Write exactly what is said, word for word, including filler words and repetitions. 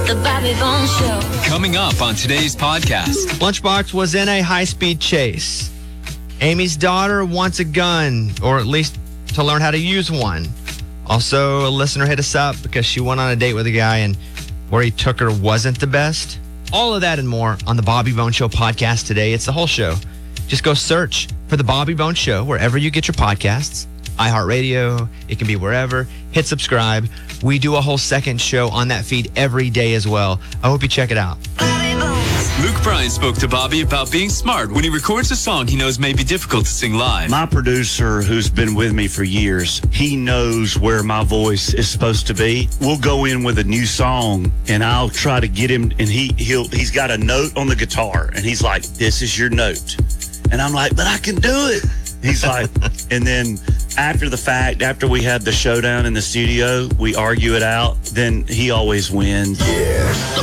The Bobby Bones Show. Coming up on today's podcast. Lunchbox was in a high-speed chase. Amy's daughter wants a gun, or at least to learn how to use one. Also, a listener hit us up because she went on a date with a guy and where he took her wasn't the best. All of that and more on the Bobby Bones Show podcast today. It's the whole show. Just go search for the Bobby Bones Show wherever you get your podcasts. iHeartRadio, it can be wherever. Hit subscribe. We do a whole second show on that feed every day as well. I hope you check it out. Luke Bryan spoke to Bobby about being smart when he records a song he knows may be difficult to sing live. My producer, who's been with me for years, he knows where my voice is supposed to be. We'll go in with a new song, and I'll try to get him, and he, he'll, he's got a note on the guitar, and he's like, this is your note. And I'm like, but I can do it. He's like, and then after the fact, after we have the showdown in the studio, we argue it out, then he always wins. The